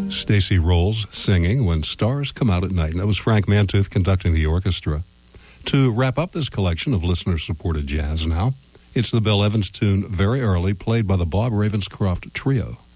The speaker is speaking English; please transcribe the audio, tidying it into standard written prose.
Stacey Rolls singing When Stars Come Out at Night. And that was Frank Mantooth conducting the orchestra. To wrap up this collection of listener-supported jazz now, it's the Bill Evans tune Very Early, played by the Bob Ravenscroft Trio.